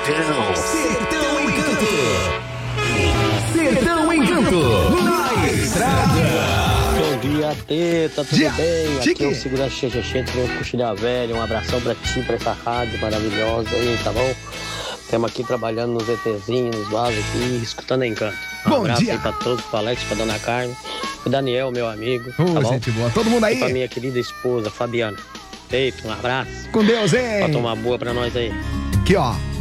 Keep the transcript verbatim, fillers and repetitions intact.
Sertão. Sertão Encanto. Sertão Encanto. Na estrada. Bom dia, Teta, tudo Dia. bem? Aqui Chique. é o Segurança Xexexê, do Coxilha Velha. Um abração pra ti, pra essa rádio maravilhosa aí, tá bom? Estamos aqui trabalhando nos ETzinhos, nos vasos aqui, escutando Encanto. Um Bom abraço dia. aí pra todos, pro Alex, pra Dona Carmen, pro Daniel, meu amigo, Ô, tá bom? gente boa. Todo mundo E pra aí? minha querida esposa, Fabiana. Eita, um abraço. Com Deus, Pra hein? tomar boa pra nós aí. Aqui, ó.